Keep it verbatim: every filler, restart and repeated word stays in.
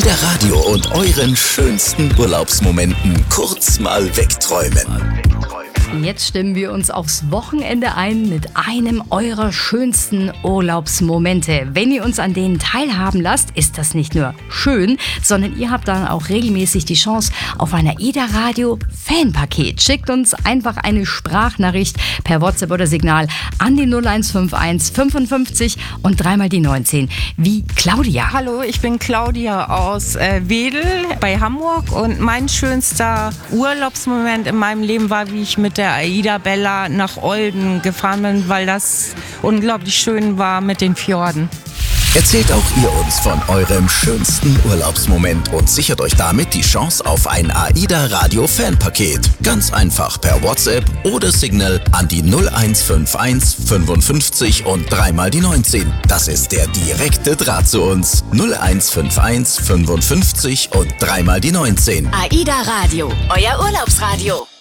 AIDA Radio und euren schönsten Urlaubsmomenten kurz mal wegträumen. Jetzt stimmen wir uns aufs Wochenende ein mit einem eurer schönsten Urlaubsmomente. Wenn ihr uns an denen teilhaben lasst, ist das nicht nur schön, sondern ihr habt dann auch regelmäßig die Chance auf ein AIDA Radio Fanpaket. Schickt uns einfach eine Sprachnachricht per WhatsApp oder Signal an die null eins fünf eins fünfundfünfzig und dreimal die neunzehn. Wie Claudia. Hallo, ich bin Claudia aus äh, Wedel bei Hamburg und mein schönster Urlaubsmoment in meinem Leben war, wie ich mit der AIDA Bella nach Olden gefahren bin, weil das unglaublich schön war mit den Fjorden. Erzählt auch ihr uns von eurem schönsten Urlaubsmoment und sichert euch damit die Chance auf ein AIDA Radio Fanpaket. Ganz einfach per WhatsApp oder Signal an die null eins fünf eins fünfundfünfzig und dreimal die neunzehn. Das ist der direkte Draht zu uns. null eins fünf eins fünfundfünfzig und dreimal die neunzehn. AIDA Radio, euer Urlaubsradio.